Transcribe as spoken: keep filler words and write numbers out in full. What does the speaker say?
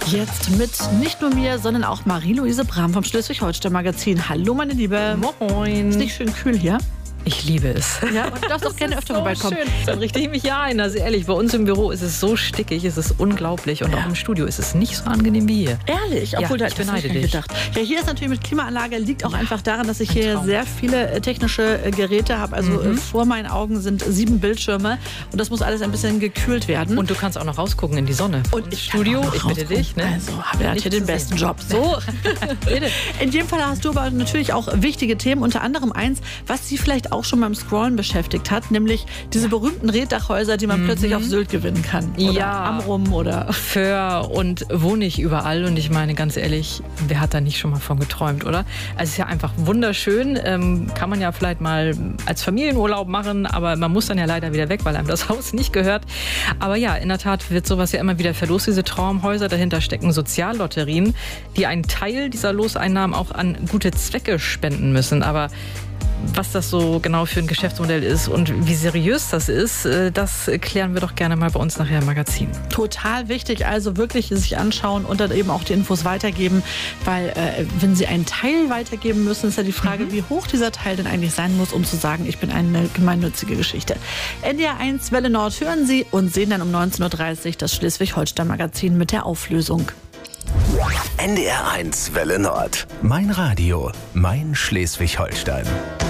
Jetzt mit nicht nur mir, sondern auch Marie-Louise Brahm vom Schleswig-Holstein-Magazin. Hallo, meine Liebe. Moin. Ist nicht schön kühl hier? Ich liebe es. Ja, und du darfst auch gerne öfter so vorbeikommen. Schön. Dann richte ich mich ja ein. Also ehrlich, bei uns im Büro ist es so stickig, es ist unglaublich. Und Ja. auch im Studio ist es nicht so angenehm wie hier. Ehrlich? Obwohl, Ja, da ich das beneide hab ich nicht dich. gedacht. Ja, hier ist natürlich mit Klimaanlage, liegt auch Ja, einfach daran, dass ich ein hier Traum. sehr viele äh, technische äh, Geräte habe. Also Mhm. äh, vor meinen Augen sind sieben Bildschirme und das muss alles ein bisschen gekühlt werden. Und du kannst auch noch rausgucken in die Sonne. Und Im ich Studio, kann auch ich noch bitte rausgucken. dich. Ne? Also, habe ja Nicht hier den zu besten sehen. Job. So. Bitte. In jedem Fall hast du aber natürlich auch wichtige Themen, unter anderem eins, was Sie vielleicht auch schon beim Scrollen beschäftigt hat, nämlich diese berühmten Reddachhäuser, die man Mhm. plötzlich auf Sylt gewinnen kann. Oder Ja. Amrum oder... Föhr und wo nicht überall. Und ich meine, ganz ehrlich, wer hat da nicht schon mal von geträumt, oder? Also es ist ja einfach wunderschön. Ähm, kann man ja vielleicht mal als Familienurlaub machen, aber man muss dann ja leider wieder weg, weil einem das Haus nicht gehört. Aber ja, in der Tat wird sowas ja immer wieder verlost, diese Traumhäuser. Dahinter stecken Soziallotterien, die einen Teil dieser Loseinnahmen auch an gute Zwecke spenden müssen. Aber was das so genau für ein Geschäftsmodell ist und wie seriös das ist, äh, das klären wir doch gerne mal bei uns nachher im Magazin. Total wichtig, also wirklich sich anschauen und dann eben auch die Infos weitergeben, weil äh, wenn Sie einen Teil weitergeben müssen, ist ja die Frage, mhm. wie hoch dieser Teil denn eigentlich sein muss, um zu sagen, ich bin eine gemeinnützige Geschichte. N D R eins Welle Nord hören Sie und sehen dann um neunzehn Uhr dreißig das Schleswig-Holstein-Magazin mit der Auflösung. N D R eins Welle Nord. Mein Radio, mein Schleswig-Holstein.